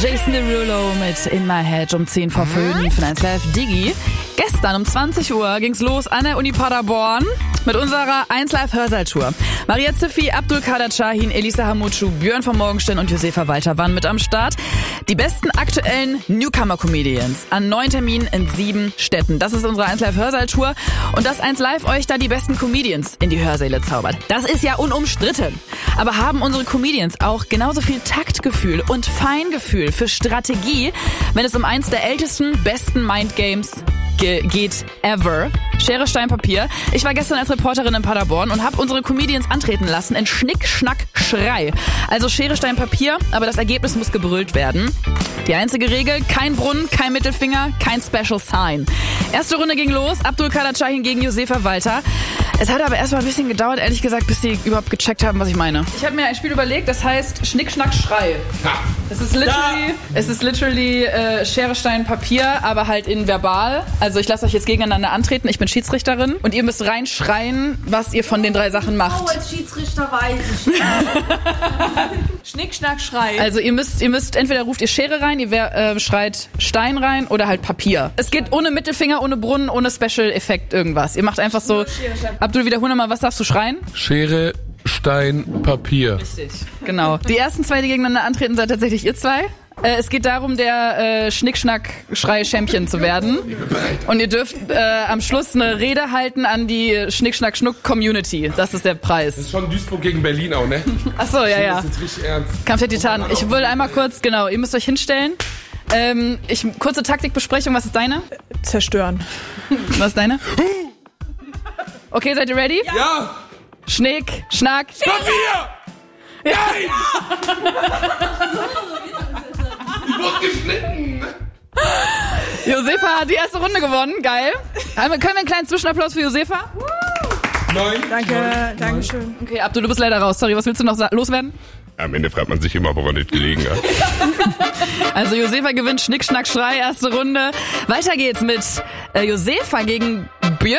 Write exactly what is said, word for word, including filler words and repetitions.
Jason Derulo mit In My Head um zehn vor fünf von eins Live Digi. Gestern um zwanzig Uhr ging's los an der Uni Paderborn mit unserer eins Live Hörsaal-Tour. Maria Ziffi, Abdul Kader Shahin, Elisa Hamutschu, Björn von Morgenstern und Josefa Walter waren mit am Start. Die besten aktuellen Newcomer-Comedians an neun Terminen in sieben Städten. Das ist unsere eins Live Hörsaal-Tour. Und dass eins Live euch da die besten Comedians in die Hörsäle zaubert, das ist ja unumstritten. Aber haben unsere Comedians auch genauso viel Taktgefühl und Feingefühl für Strategie, wenn es um eins der ältesten, besten Mindgames ge- geht ever? Schere, Stein, Papier. Ich war gestern als Reporterin in Paderborn und habe unsere Comedians antreten lassen in Schnick, Schnack, Schrei. Also Schere, Stein, Papier, aber das Ergebnis muss gebrüllt werden. Die einzige Regel, kein Brunnen, kein Mittelfinger, kein Special Sign. Erste Runde ging los, Abdul Kader Shahin gegen Josefa Walter. Es hat aber erstmal ein bisschen gedauert, ehrlich gesagt, bis die überhaupt gecheckt haben, was ich meine. Ich habe mir ein Spiel überlegt, das heißt Schnick, Schnack, Schrei. Ja. Es ist literally, ja. es ist literally äh, Schere, Stein, Papier, aber halt in verbal. Also ich lasse euch jetzt gegeneinander antreten, ich bin Schiedsrichterin und ihr müsst reinschreien, was ihr von den drei Sachen macht. Oh, als Schiedsrichter weiß ich. Schnick, Schnack, Schrei. Also ihr müsst, ihr müsst, entweder ruft ihr Schere rein, ihr äh, schreit Stein rein oder halt Papier. Es geht ohne Mittelfinger, ohne Brunnen, ohne Special-Effekt irgendwas. Ihr macht einfach so... Abdul, wiederhol nochmal, was darfst du schreien? Schere, Stein, Papier. Richtig, genau. Die ersten zwei, die gegeneinander antreten, seid tatsächlich ihr zwei. Äh, es geht darum, der äh, Schnick-Schnack-Schrei-Champion zu werden. Und ihr dürft äh, am Schluss eine Rede halten an die Schnick-Schnack-Schnuck-Community. Das ist der Preis. Das ist schon Duisburg gegen Berlin auch, ne? Achso, ja, ja. Das ist jetzt richtig ernst. Kampf der Titanen. Ich will einmal kurz, genau, ihr müsst euch hinstellen. Ähm, ich, kurze Taktikbesprechung, was ist deine? Zerstören. Was ist deine? Okay, seid ihr ready? Ja! ja. Schnick, Schnack, Papier! Ja! Ich wurde geschnitten! Josefa hat die erste Runde gewonnen, geil. Können wir einen kleinen Zwischenapplaus für Josefa? Nein. Danke, nein, danke schön. Okay, Abdul, du bist leider raus. Sorry, was willst du noch loswerden? Am Ende fragt man sich immer, woran nicht gelegen hat. Also Josefa gewinnt Schnick, Schnack, Schrei, erste Runde. Weiter geht's mit äh, Josefa gegen